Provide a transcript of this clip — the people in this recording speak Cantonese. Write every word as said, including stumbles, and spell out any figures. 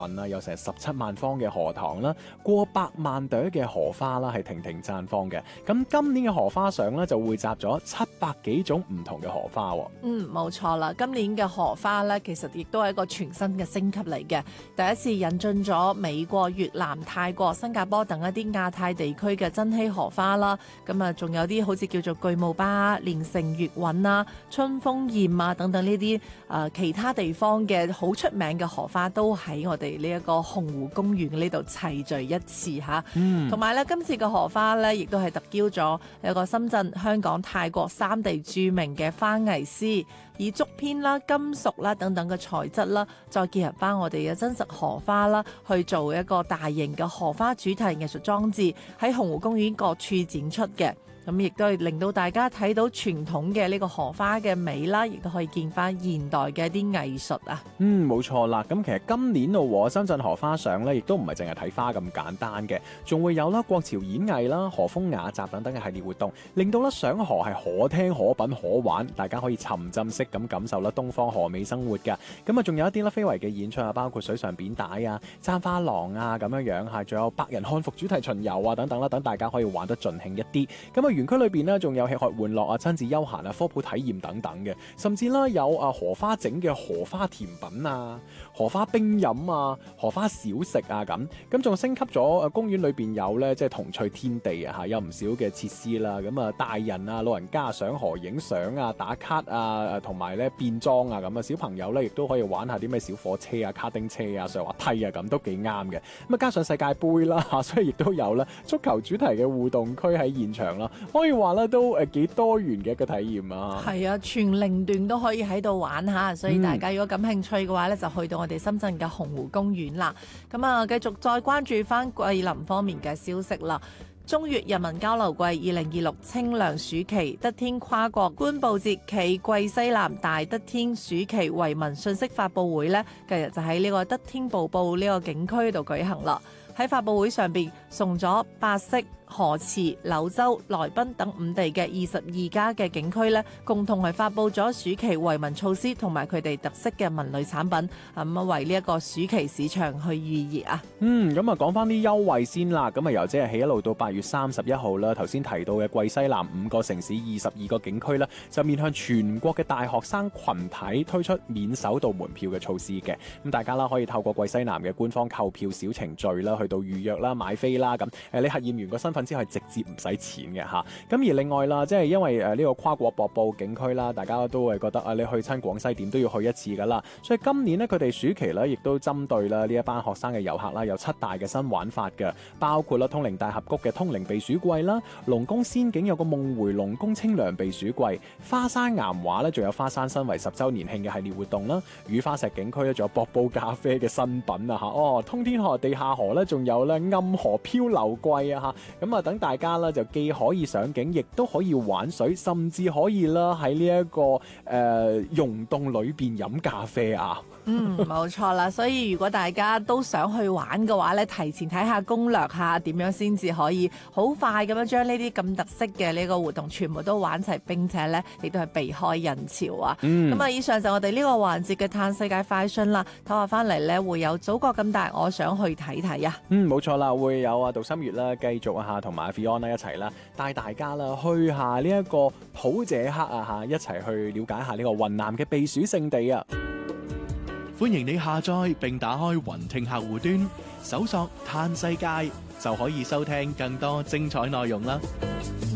啦，有成十七萬方嘅荷塘啦，過百萬朵嘅荷花啦，係亭亭綻放嘅。咁今年嘅荷花賞咧就匯集咗七百幾種唔同嘅荷花。 嗯，冇錯啦。今年嘅荷花咧，其實亦都係一個全新嘅升級嚟嘅。第一次引進咗美國、越南、泰國、新加坡等一啲亞太地區嘅珍稀荷花啦。咁啊，仲有啲好似叫做巨無霸、連城月韻啊、春風艷啊等等呢啲誒其他地方嘅好出名嘅荷花，都喺我哋呢一個洪湖公園呢度齊聚一次嚇。嗯，同埋咧，今次嘅荷花咧，亦都係特邀咗有個深圳、香港、泰國三地著名嘅花藝師，以竹編啦、金屬啦等等嘅材質啦，再結合翻我哋嘅真實荷花啦，去做一個大型嘅荷花主題藝術裝置，喺洪湖公園各處展出嘅。咁亦都係令到大家睇到傳統嘅呢個荷花嘅美啦，亦都可以見翻現代嘅一啲藝術啊。 嗯，冇錯啦。咁其實今年咯，深圳荷花賞咧，亦都唔係淨係睇花咁簡單嘅，仲會有啦國潮演藝啦、荷風雅集等等嘅系列活動，令到咧賞荷係可聽可品可玩，大家可以沉浸式咁感受啦東方荷美生活㗎。咁啊，仲有一啲啦非遺嘅演出啊，包括水上扁帶啊、簪花廊啊咁樣樣嚇，仲有百人漢服主題巡遊啊等等啦，等大家可以玩得盡興一啲。咁啊，園區裏邊呢，仲有吃喝玩樂啊、親子休閒啊、科普體驗等等嘅，甚至啦有啊荷花整嘅荷花甜品啊、荷花冰飲啊、荷花小食啊咁，咁仲升級咗。公園裏邊有咧即係童趣天地啊嚇，有唔少嘅設施啦。咁啊，大人啊、老人家上河影相啊、打卡啊，同埋咧變裝啊咁啊，小朋友咧亦都可以玩下啲咩小火車啊、卡丁車啊、上滑梯啊咁，都幾啱嘅。咁啊，加上世界盃啦嚇，所以亦都有啦足球主題嘅互動區喺現場啦，可以話咧都誒幾多元嘅一個體驗啊。係啊，全齡段都可以喺度玩下，所以大家如果感興趣嘅話咧，就去到我哋深圳嘅洪湖公園啦。咁啊，繼續再關注翻桂林方面嘅消息啦。中越人民交流季二零二六清涼暑期德天跨國觀報節暨桂西南大德天暑期維民信息發佈會呢，近日就喺呢個德天瀑布呢個景區度舉行啦。喺發佈會上邊送咗百色、河池、柳州、來賓等五地嘅二十二家嘅景區咧，共同係發佈咗暑期惠民措施同埋佢哋特色嘅文旅產品，咁啊為呢一個暑期市場去預熱啊。 嗯，咁啊講翻啲優惠先啦。咁啊由即日起一路到八月三十一號啦，頭先提到嘅桂西南五個城市二十二個景區啦，就面向全國嘅大學生群體推出免首度門票嘅措施嘅。咁大家啦可以透過桂西南嘅官方購票小程序啦，去到預約啦、買飛啦，咁誒你核驗完個身份之後係直接唔使錢嘅嚇。咁而另外啦，即係因為誒呢個跨國瀑布景區啦，大家都係覺得啊，你去親廣西點都要去一次噶啦。所以今年呢，佢哋暑期咧亦都針對啦呢一班學生嘅遊客啦，有七大嘅新玩法嘅，包括啦通寧大峽谷嘅通寧避暑季啦，龍崗仙境有個夢回龍宮清涼避暑季，花山岩畫咧仲有花山新圍十週年慶嘅系列活動啦，雨花石景區咧仲有瀑布咖啡嘅新品啊嚇，哦通天河地下河咧仲有咧暗河漂流季啊嚇，咁啊等大家啦就既可以上景，亦都可以玩水，甚至可以啦喺呢一個誒、呃、溶洞裏邊飲咖啡啊。 嗯，冇錯啦，所以如果大家都想去玩嘅話咧，提前睇下攻略下點樣先至可以好快咁樣將呢啲咁特色嘅呢個活動全部都玩齊，並且咧亦都係避開人潮啊。咁啊、嗯，以上就我哋呢個環節嘅嘆世界快訊啦。睇下翻嚟咧會有祖國咁大，我想去睇睇啊。 嗯，冇錯啦，會有啊杜心月啦，繼續啊同埋 Fiona 一齊啦，帶大家啦去下呢一個普謝克啊嚇，一齊去了解下呢個雲南嘅避暑勝地啊！ 歡迎你下載並打開雲聽客戶端，搜索嘆世界就可以收聽更多精彩內容啦。